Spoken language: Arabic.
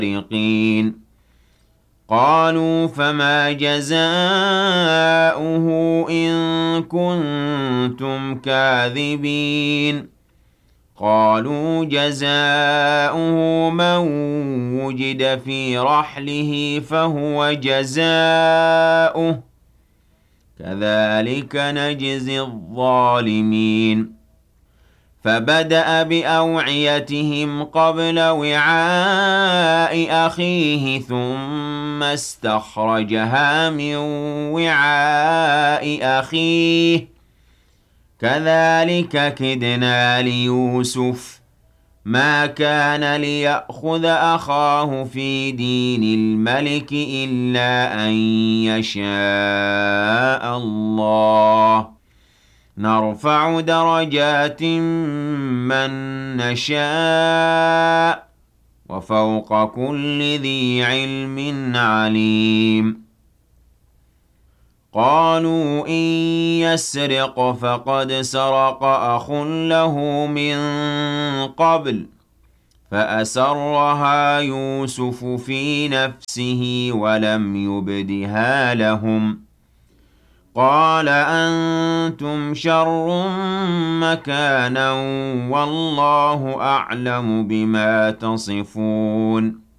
السارقين قالوا فما جزاؤه إن كنتم كاذبين قالوا جزاؤه من وجد في رحله فهو جزاؤه كذلك نجزي الظالمين فبدأ بأوعيتهم قبل وعاء أخيه ثم استخرجها من وعاء أخيه كذلك كدنا ليوسف ما كان ليأخذ أخاه في دين الملك إلا أن يشاء الله نرفع درجات من نشاء وفوق كل ذي علم عليم قالوا إن يسرق فقد سرق أخ له من قبل فأسرها يوسف في نفسه ولم يبدها لهم قال أنتم شر مكانا والله أعلم بما تصفون